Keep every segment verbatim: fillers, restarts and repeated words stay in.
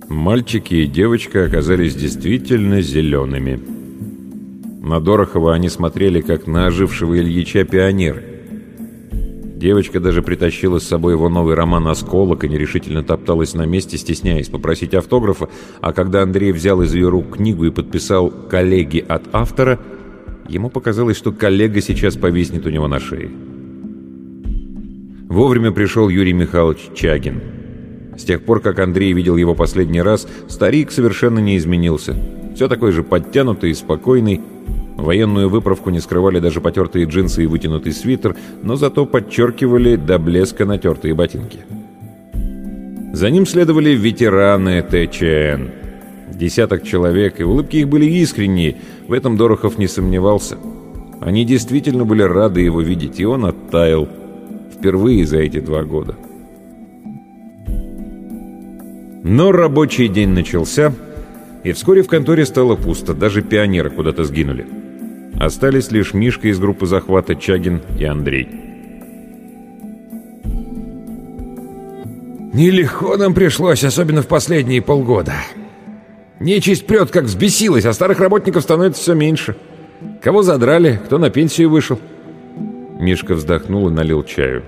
Мальчики и девочка оказались действительно зелеными. На Дорохова они смотрели, как на ожившего Ильича пионеры. Девочка даже притащила с собой его новый роман «Осколок» и нерешительно топталась на месте, стесняясь попросить автографа, а когда Андрей взял из ее рук книгу и подписал «Коллеги» от автора, ему показалось, что коллега сейчас повиснет у него на шее. Вовремя пришел Юрий Михайлович Чагин. С тех пор, как Андрей видел его последний раз, старик совершенно не изменился. Все такой же подтянутый и спокойный. Военную выправку не скрывали даже потертые джинсы и вытянутый свитер, но зато подчеркивали до блеска натертые ботинки. За ним следовали ветераны ТЧН. Десяток человек, и улыбки их были искренние, в этом Дорохов не сомневался. Они действительно были рады его видеть, и он оттаял. Впервые за эти два года. Но рабочий день начался, и вскоре в конторе стало пусто, даже пионеры куда-то сгинули. Остались лишь Мишка из группы захвата, Чагин и Андрей. Нелегко нам пришлось, особенно в последние полгода. Нечисть прет, как взбесилась, а старых работников становится все меньше. Кого задрали, кто на пенсию вышел. Мишка вздохнул и налил чаю.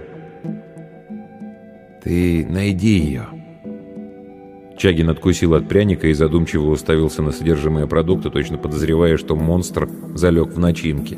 «Ты найди ее». Чагин откусил от пряника и задумчиво уставился на содержимое продукта, точно подозревая, что монстр залег в начинке.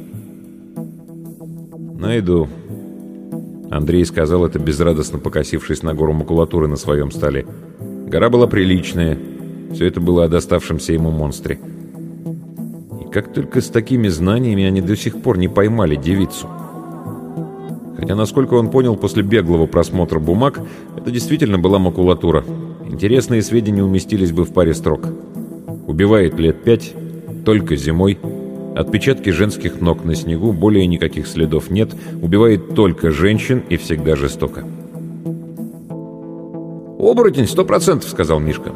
«Найду». Андрей сказал это, безрадостно покосившись на гору макулатуры на своем столе. Гора была приличная. Все это было о доставшемся ему монстре. И как только с такими знаниями они до сих пор не поймали девицу. Хотя, насколько он понял после беглого просмотра бумаг, это действительно была макулатура. Интересные сведения уместились бы в паре строк. Убивает лет пять, только зимой. Отпечатки женских ног на снегу, более никаких следов нет. Убивает только женщин и всегда жестоко. «Оборотень, сто процентов», — сказал Мишка.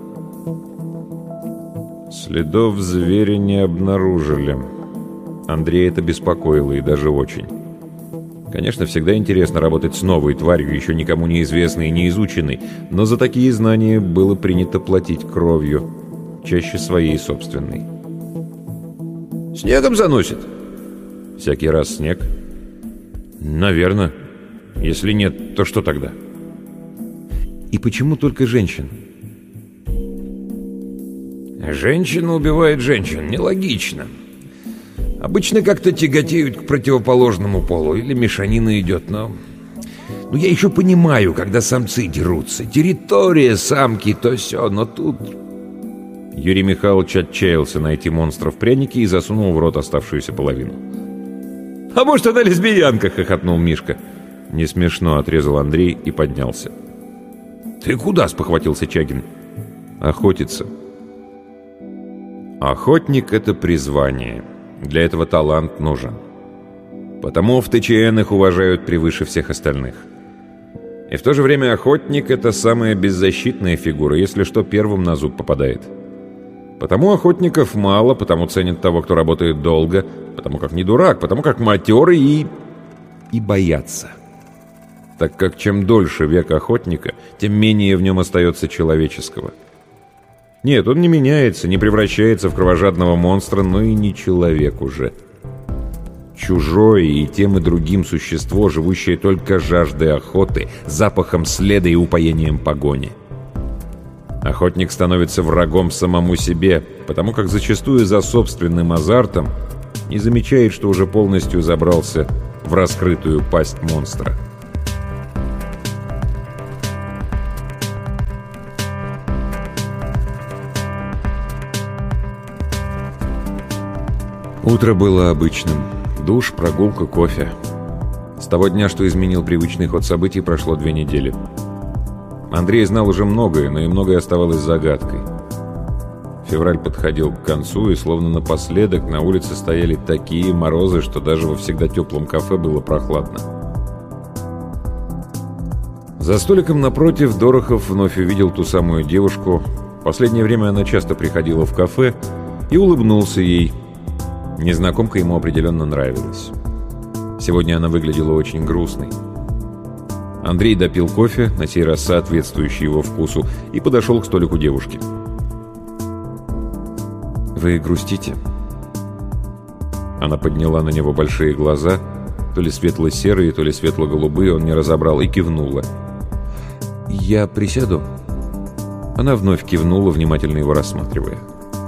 Следов зверя не обнаружили. Андрея это беспокоило, и даже очень. Конечно, всегда интересно работать с новой тварью, еще никому неизвестной и неизученной, но за такие знания было принято платить кровью, чаще своей собственной. «Снегом заносит?» «Всякий раз снег?» «Наверное. Если нет, то что тогда?» «И почему только женщин?» «Женщина убивает женщин. Нелогично. Обычно как-то тяготеют к противоположному полу, или мешанина идет, но... Ну, я еще понимаю, когда самцы дерутся. Территория самки, то все, но тут...» Юрий Михайлович отчаялся найти монстра в прянике и засунул в рот оставшуюся половину. «А может, она лесбиянка?» — хохотнул Мишка. «Не смешно», — отрезал Андрей и поднялся. «Ты куда?» — спохватился Чагин. «Охотиться». Охотник — это призвание. Для этого талант нужен. Потому в ТЧН их уважают превыше всех остальных. И в то же время охотник — это самая беззащитная фигура, если что, первым на зуб попадает. Потому охотников мало, потому ценят того, кто работает долго, потому как не дурак, потому как матерый и... и боятся. Так как чем дольше век охотника, тем менее в нем остается человеческого. Нет, он не меняется, не превращается в кровожадного монстра, но и не человек уже. Чужое и тем и другим существо, живущее только жаждой охоты, запахом следа и упоением погони. Охотник становится врагом самому себе, потому как зачастую за собственным азартом не замечает, что уже полностью забрался в раскрытую пасть монстра. Утро было обычным. Душ, прогулка, кофе. С того дня, что изменил привычный ход событий, прошло две недели. Андрей знал уже многое, но и многое оставалось загадкой. Февраль подходил к концу, и словно напоследок на улице стояли такие морозы, что даже во всегда теплом кафе было прохладно. За столиком напротив Дорохов вновь увидел ту самую девушку. В последнее время она часто приходила в кафе, и улыбнулся ей. Незнакомка ему определенно нравилась. Сегодня она выглядела очень грустной. Андрей допил кофе, на сей раз соответствующий его вкусу, и подошел к столику девушки. «Вы грустите?» Она подняла на него большие глаза, то ли светло-серые, то ли светло-голубые, он не разобрал, и кивнула. «Я присяду?» Она вновь кивнула, внимательно его рассматривая.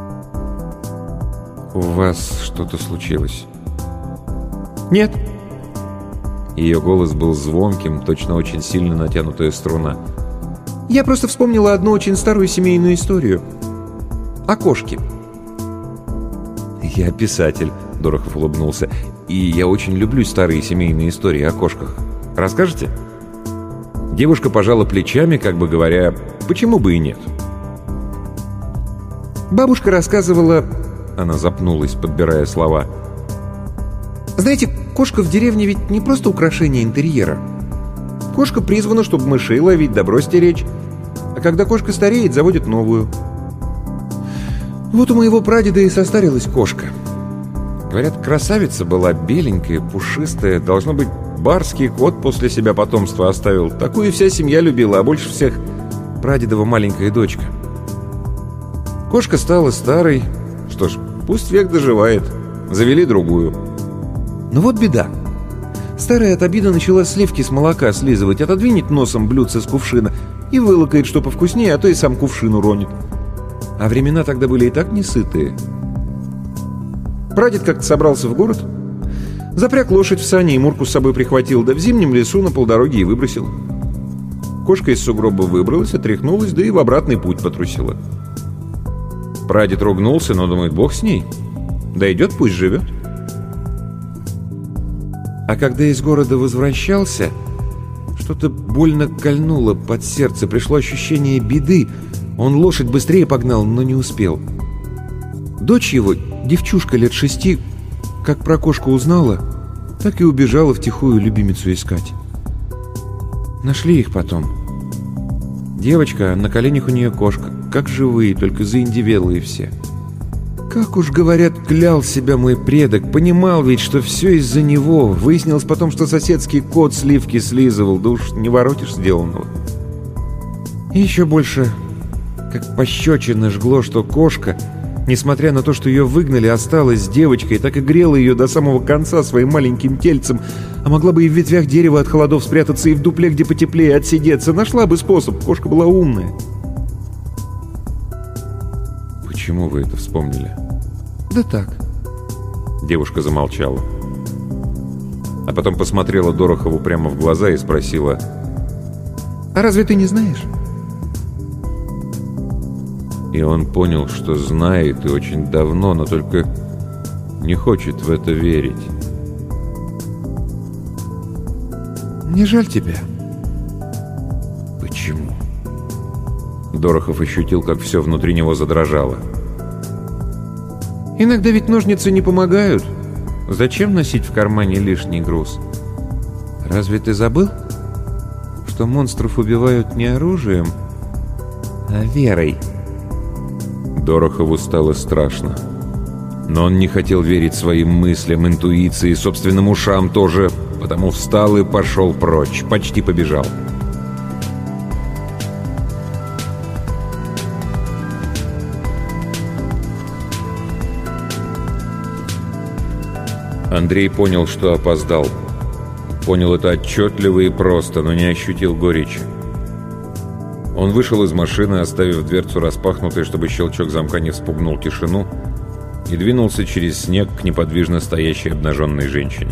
«У вас что-то случилось?» «Нет». Ее голос был звонким, точно очень сильно натянутая струна. «Я просто вспомнила одну очень старую семейную историю. О кошке». «Я писатель», — Дорохов улыбнулся, «и я очень люблю старые семейные истории о кошках. Расскажете?» Девушка пожала плечами, как бы говоря, почему бы и нет. «Бабушка рассказывала...» Она запнулась, подбирая слова. «Знаете, кошка в деревне ведь не просто украшение интерьера. Кошка призвана, чтобы мышей ловить, добро стеречь. А когда кошка стареет, заводят новую. Вот у моего прадеда и состарилась кошка. Говорят, красавица была беленькая, пушистая. Должно быть, барский кот после себя потомство оставил. Такую вся семья любила, а больше всех прадедова маленькая дочка. Кошка стала старой. Что ж, пусть век доживает. Завели другую. Но вот беда. Старая от обида начала сливки с молока слизывать, отодвинет носом блюдце с кувшина и вылакает, что повкуснее, а то и сам кувшин уронит. А времена тогда были и так несытые. Прадед как-то собрался в город, запряг лошадь в сани и Мурку с собой прихватил, да в зимнем лесу на полдороге и выбросил. Кошка из сугроба выбралась, отряхнулась, да и в обратный путь потрусила. Прадед ругнулся, но думает, бог с ней. Дойдет, пусть живет. А когда из города возвращался, что-то больно кольнуло под сердце, пришло ощущение беды. Он лошадь быстрее погнал, но не успел. Дочь его, девчушка лет шести, как про кошку узнала, так и убежала втихую любимицу искать. Нашли их потом. Девочка, на коленях у нее кошка, как живые, только заиндевелые все. Как уж, говорят, клял себя мой предок, понимал ведь, что все из-за него. Выяснилось потом, что соседский кот сливки слизывал, да уж не воротишь сделанного. И еще больше, как пощечина жгло, что кошка, несмотря на то, что ее выгнали, осталась с девочкой, так и грела ее до самого конца своим маленьким тельцем, а могла бы и в ветвях дерева от холодов спрятаться, и в дупле, где потеплее, отсидеться. Нашла бы способ, кошка была умная. Почему вы это вспомнили? Да так. Девушка замолчала. А потом посмотрела Дорохову прямо в глаза и спросила: «А разве ты не знаешь?» И он понял, что знает и очень давно, но только не хочет в это верить. «Мне жаль тебя». «Почему?» Дорохов ощутил, как все внутри него задрожало. «Иногда ведь ножницы не помогают. Зачем носить в кармане лишний груз? Разве ты забыл, что монстров убивают не оружием, а верой?» Дорохову стало страшно. Но он не хотел верить своим мыслям, интуиции, собственным ушам тоже, потому встал и пошел прочь, почти побежал. Андрей понял, что опоздал. Понял это отчетливо и просто, но не ощутил горечи. Он вышел из машины, оставив дверцу распахнутой, чтобы щелчок замка не вспугнул тишину, и двинулся через снег к неподвижно стоящей обнаженной женщине.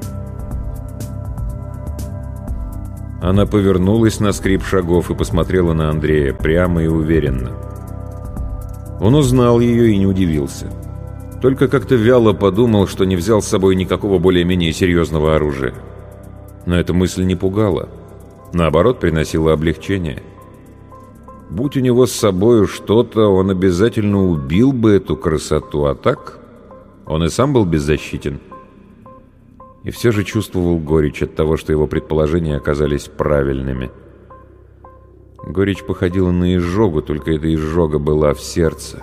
Она повернулась на скрип шагов и посмотрела на Андрея прямо и уверенно. Он узнал ее и не удивился. Только как-то вяло подумал, что не взял с собой никакого более-менее серьезного оружия. Но эта мысль не пугала. Наоборот, приносила облегчение. Будь у него с собой что-то, он обязательно убил бы эту красоту, а так он и сам был беззащитен. И все же чувствовал горечь от того, что его предположения оказались правильными. Горечь походила на изжогу, только эта изжога была в сердце.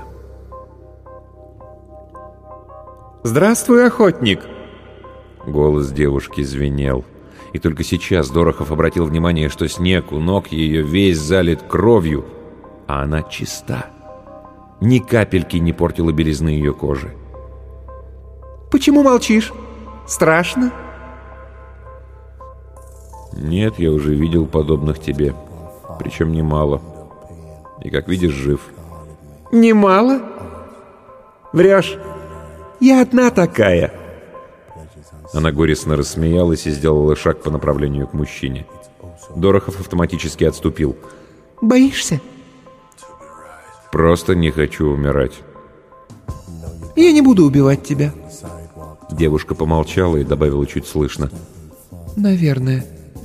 «Здравствуй, охотник!» Голос девушки звенел. И только сейчас Дорохов обратил внимание, что снег у ног ее весь залит кровью, а она чиста. Ни капельки не портила белизны ее кожи. «Почему молчишь? Страшно?» «Нет, я уже видел подобных тебе, причем немало. И, как видишь, жив». «Немало? Врешь. Я одна такая». Она горестно рассмеялась и сделала шаг по направлению к мужчине. Дорохов автоматически отступил. «Боишься?» «Просто не хочу умирать». «Я не буду убивать тебя». Девушка помолчала и добавила чуть слышно. «Наверное.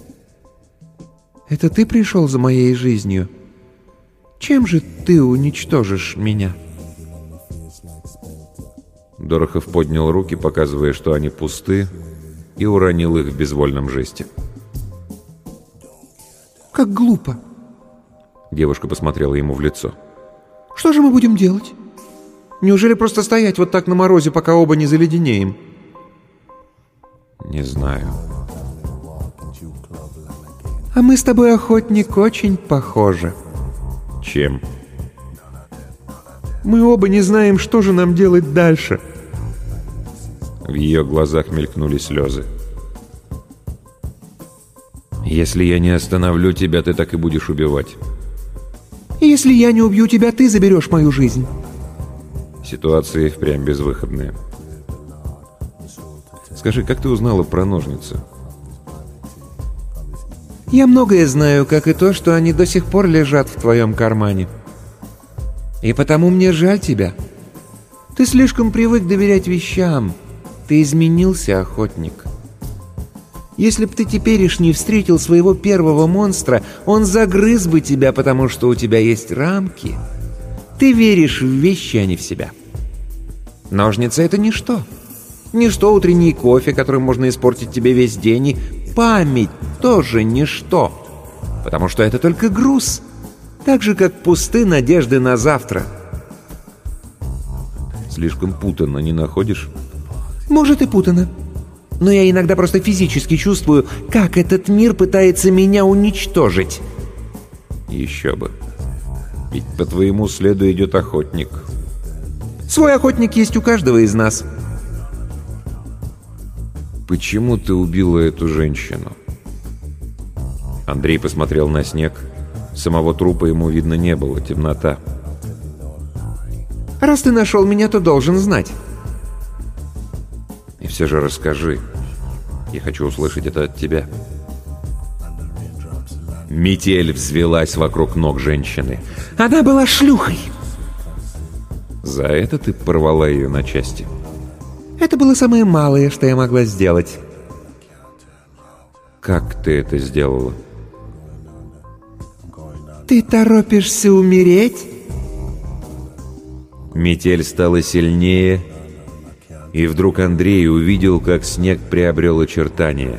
Это ты пришел за моей жизнью? Чем же ты уничтожишь меня?» Дорохов поднял руки, показывая, что они пусты, и уронил их в безвольном жесте. «Как глупо!» Девушка посмотрела ему в лицо. «Что же мы будем делать? Неужели просто стоять вот так на морозе, пока оба не заледенеем?» «Не знаю». «А мы с тобой, охотник, очень похожи». «Чем?» «Мы оба не знаем, что же нам делать дальше». В ее глазах мелькнули слезы. «Если я не остановлю тебя, ты так и будешь убивать». «Если я не убью тебя, ты заберешь мою жизнь». Ситуация и впрямь безвыходная. Скажи, как ты узнала про ножницы? «Я многое знаю, как и то, что они до сих пор лежат в твоем кармане. И потому мне жаль тебя. Ты слишком привык доверять вещам. Ты изменился, охотник. Если б ты теперешний встретил своего первого монстра, он загрыз бы тебя, потому что у тебя есть рамки. Ты веришь в вещи, а не в себя. Ножницы — это ничто. Ничто утренний кофе, которым можно испортить тебе весь день, и память тоже ничто. Потому что это только груз. Так же, как пусты надежды на завтра». Слишком путанно, не находишь? «Может, и путано. Но я иногда просто физически чувствую, как этот мир пытается меня уничтожить». Еще бы. Ведь по твоему следу идет охотник. «Свой охотник есть у каждого из нас». Почему ты убила эту женщину?» Андрей посмотрел на снег. Самого трупа ему видно не было, темнота. «Раз ты нашел меня, то должен знать». И все же расскажи. Я хочу услышать это от тебя. Метель взвелась вокруг ног женщины. «Она была шлюхой». За это ты порвала ее на части? Это было самое малое, что я могла сделать. Как ты это сделала? «Ты торопишься умереть?» Метель стала сильнее, и вдруг Андрей увидел, как снег приобрел очертания.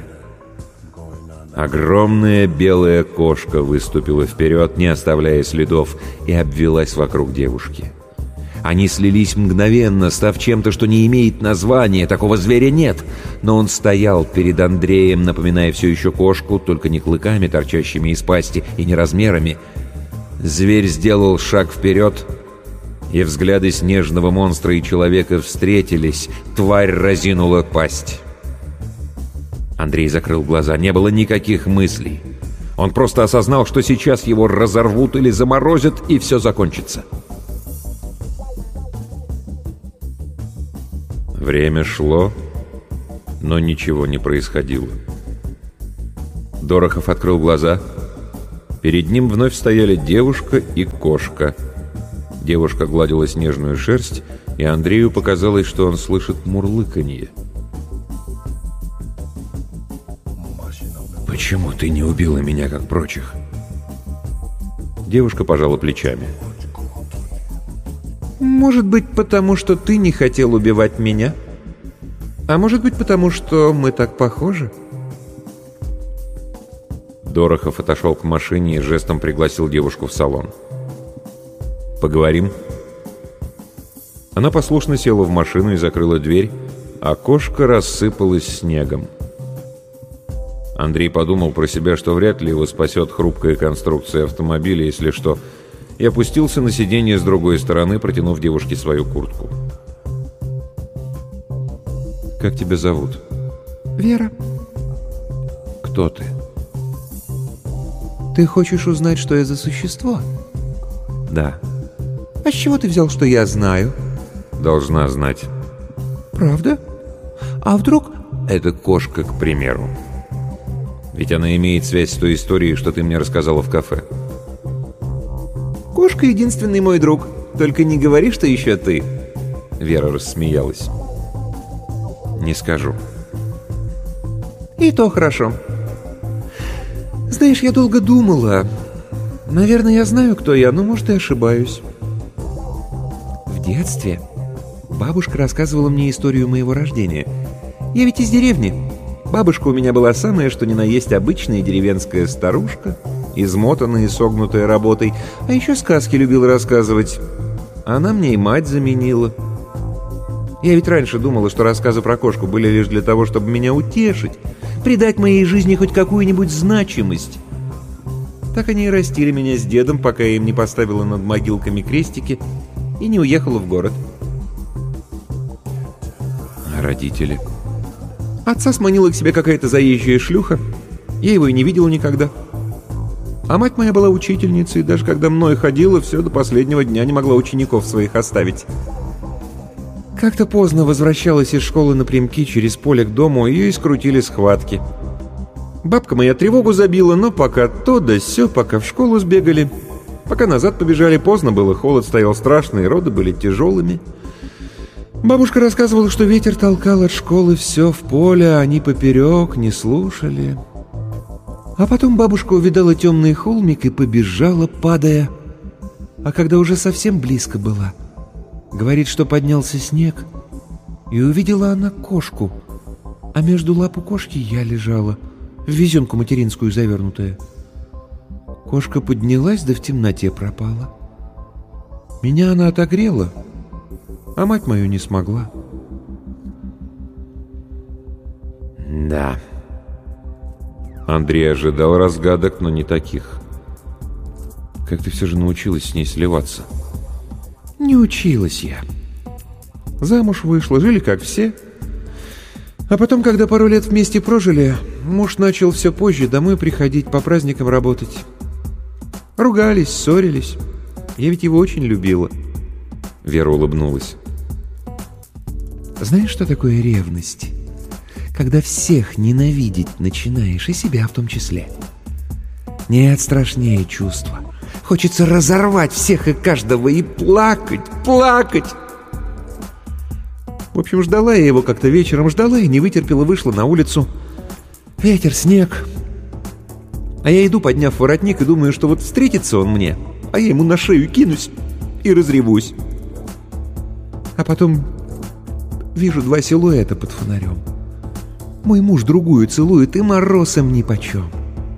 Огромная белая кошка выступила вперед, не оставляя следов, и обвелась вокруг девушки. Они слились мгновенно, став чем-то, что не имеет названия, такого зверя нет. Но он стоял перед Андреем, напоминая все еще кошку, только не клыками, торчащими из пасти, и не размерами. Зверь сделал шаг вперед, и взгляды снежного монстра и человека встретились. Тварь разинула пасть. Андрей закрыл глаза, не было никаких мыслей. Он просто осознал, что сейчас его разорвут или заморозят, и все закончится. Время шло, но ничего не происходило. Дорохов открыл глаза. Перед ним вновь стояли девушка и кошка. Девушка гладила снежную шерсть, и Андрею показалось, что он слышит мурлыканье. «Почему ты не убила меня, как прочих?» Девушка пожала плечами. «Может быть, потому что ты не хотел убивать меня? А может быть, потому что мы так похожи?» Дорохов отошел к машине и жестом пригласил девушку в салон. «Поговорим?» Она послушно села в машину и закрыла дверь, а кошка рассыпалась снегом. Андрей подумал про себя, что вряд ли его спасет хрупкая конструкция автомобиля, если что, и опустился на сиденье с другой стороны, протянув девушке свою куртку. «Как тебя зовут?» «Вера». «Кто ты?» «Ты хочешь узнать, что я за существо?» «Да». «А с чего ты взял, что я знаю?» «Должна знать». «Правда? А вдруг...» «Это кошка, к примеру. Ведь она имеет связь с той историей, что ты мне рассказала в кафе». «Кошка — единственный мой друг. Только не говори, что еще ты». Вера рассмеялась. «Не скажу». «И то хорошо. Знаешь, я долго думала. Наверное, я знаю, кто я, но, может, и ошибаюсь. В детстве бабушка рассказывала мне историю моего рождения. Я ведь из деревни. Бабушка у меня была самая, что ни на есть, обычная деревенская старушка, измотанная и согнутая работой, а еще сказки любила рассказывать. Она мне и мать заменила. Я ведь раньше думала, что рассказы про кошку были лишь для того, чтобы меня утешить, придать моей жизни хоть какую-нибудь значимость. Так они и растили меня с дедом, пока я им не поставила над могилками крестики и не уехала в город». «А родители?» Отца сманила к себе какая-то заезжая шлюха. Я его и не видел никогда. А мать моя была учительницей, и даже когда мной ходила, все до последнего дня не могла учеников своих оставить. Как-то поздно возвращалась из школы напрямки через поле к дому, ее и скрутили схватки. Бабка моя тревогу забила, но пока то да сё, пока в школу сбегали, пока назад побежали, поздно было, холод стоял страшный, роды были тяжелыми. Бабушка рассказывала, что ветер толкал от школы все в поле, а они поперек не слушали. А потом бабушка увидала темный холмик и побежала, падая. А когда уже совсем близко была, говорит, что поднялся снег, и увидела она кошку, а между лап у кошки я лежала, в везенку материнскую завернутая. Кошка поднялась, да в темноте пропала. Меня она отогрела, а мать мою не смогла». «Да». Андрей ожидал разгадок, но не таких. «Как ты все же научилась с ней сливаться?» «Не училась я. Замуж вышла, жили как все. А потом, когда пару лет вместе прожили, муж начал все позже домой приходить, по праздникам работать. Ругались, ссорились. Я ведь его очень любила». Вера улыбнулась. «Знаешь, что такое ревность? Когда всех ненавидеть начинаешь, и себя в том числе. Нет страшнее чувства. Хочется разорвать всех и каждого и плакать, плакать!» В общем, ждала я его как-то вечером, ждала и не вытерпела, вышла на улицу. Ветер, снег. А я иду, подняв воротник, и думаю, что вот встретится он мне, а я ему на шею кинусь и разревусь. А потом вижу два силуэта под фонарем. Мой муж другую целует, и мороз им нипочем.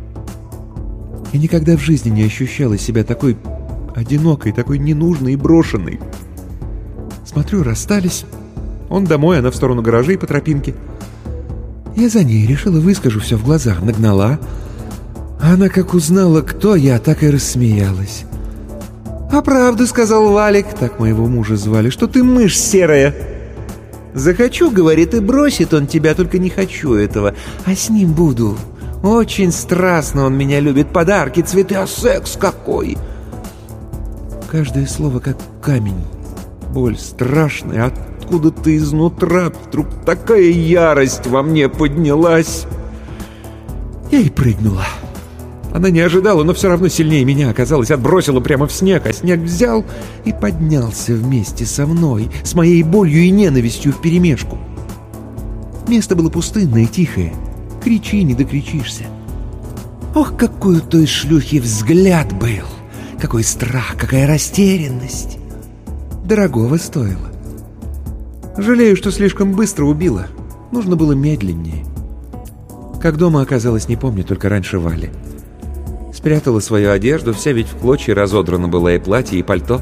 Я никогда в жизни не ощущала себя такой одинокой, такой ненужной и брошенной. Смотрю, расстались. Он домой, она в сторону гаражей по тропинке. Я за ней решила, выскажу все в глаза, нагнала. А она как узнала, кто я, так и рассмеялась. «А правда, — сказал Валик, — так моего мужа звали, — что ты мышь серая. Захочу, — говорит, — и бросит он тебя, только не хочу этого, а с ним буду. Очень страстно он меня любит, подарки, цветы, а секс какой!» Каждое слово как камень. Боль страшная, откуда-то изнутра вдруг такая ярость во мне поднялась. Я и прыгнула. Она не ожидала, но все равно сильнее меня оказалась, отбросила прямо в снег, а снег взял и поднялся вместе со мной, с моей болью и ненавистью вперемешку. Место было пустынное и тихое. Кричи, не докричишься. Ох, какой у той шлюхи взгляд был! Какой страх, какая растерянность! Дорогого стоило. Жалею, что слишком быстро убила. Нужно было медленнее. Как дома оказалось, не помню, только раньше Вали. Спрятала свою одежду, вся ведь в клочья разодрана была и платье, и пальто.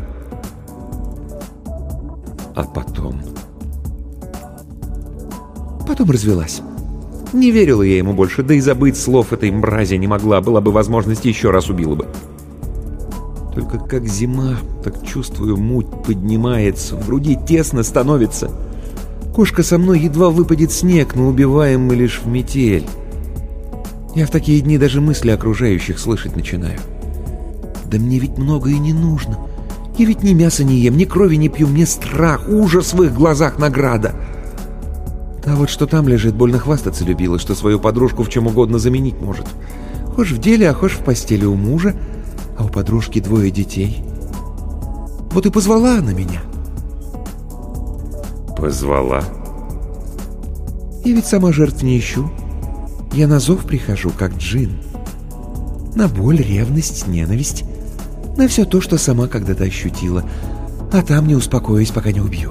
А потом? Потом развелась. Не верила я ему больше, да и забыть слов этой мрази не могла. Была бы возможность, еще раз убила бы. Только как зима, так чувствую, муть поднимается, в груди тесно становится. Кошка со мной, едва выпадет снег, но убиваем мы лишь в метель. Я в такие дни даже мысли окружающих слышать начинаю. Да мне ведь много и не нужно. Я ведь ни мяса не ем, ни крови не пью, мне страх, ужас в их глазах награда. А вот что там лежит, больно хвастаться любила, что свою подружку в чем угодно заменить может. Хошь в деле, а хошь в постели у мужа, а у подружки двое детей. Вот и позвала она меня. Позвала? Я ведь сама жертв не ищу. Я на зов прихожу, как джин. На боль, ревность, ненависть. На все то, что сама когда-то ощутила. А там не успокоюсь, пока не убью.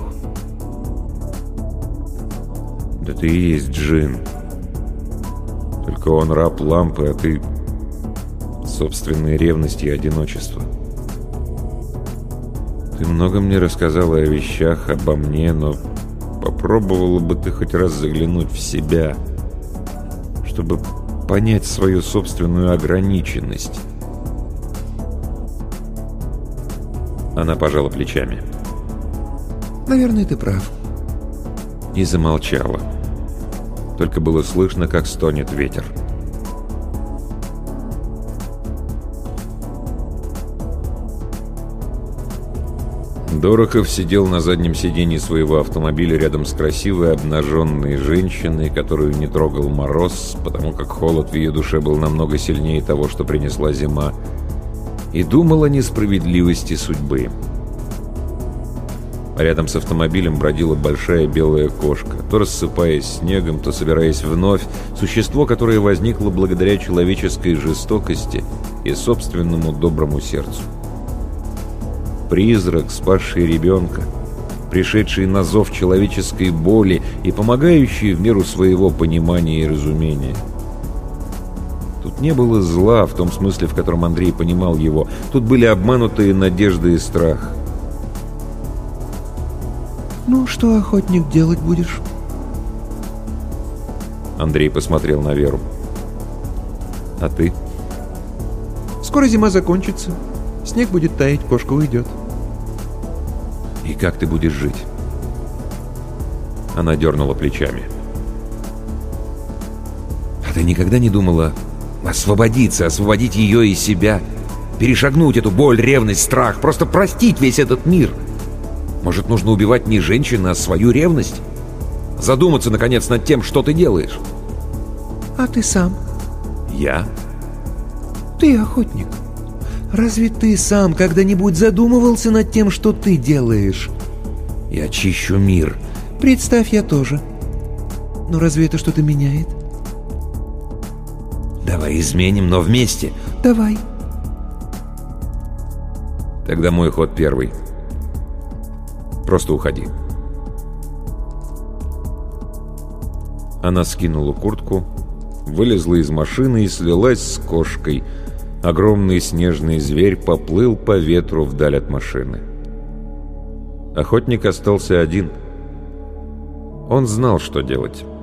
Да ты и есть джин. Только он раб лампы, а ты собственной ревности и одиночества. Ты много мне рассказала о вещах, обо мне, но попробовала бы ты хоть раз заглянуть в себя, чтобы понять свою собственную ограниченность. Она пожала плечами. Наверное, ты прав. И замолчала. Только было слышно, как стонет ветер. Дорохов сидел на заднем сиденье своего автомобиля рядом с красивой обнаженной женщиной, которую не трогал мороз, потому как холод в ее душе был намного сильнее того, что принесла зима, и думал о несправедливости судьбы. Рядом с автомобилем бродила большая белая кошка, то рассыпаясь снегом, то собираясь вновь, существо, которое возникло благодаря человеческой жестокости и собственному доброму сердцу. Призрак, спасший ребенка, пришедший на зов человеческой боли и помогающий в меру своего понимания и разумения. Тут не было зла в том смысле, в котором Андрей понимал его. Тут были обманутые надежды и страх. «Ну, что, охотник, делать будешь?» Андрей посмотрел на Веру. «А ты?» «Скоро зима закончится. Снег будет таять, кошка уйдет». «И как ты будешь жить?» Она дернула плечами. «А ты никогда не думала освободиться, освободить ее и себя? Перешагнуть эту боль, ревность, страх, просто простить весь этот мир? Может, нужно убивать не женщину, а свою ревность? Задуматься, наконец, над тем, что ты делаешь?» «А ты сам?» «Я?» «Ты охотник. Разве ты сам когда-нибудь задумывался над тем, что ты делаешь?» «Я чищу мир». «Представь, я тоже. Но разве это что-то меняет?» «Давай изменим, но вместе». «Давай». «Тогда мой ход первый. Просто уходи». Она скинула куртку, вылезла из машины и слилась с кошкой. Огромный снежный зверь поплыл по ветру вдаль от машины. Охотник остался один. Он знал, что делать.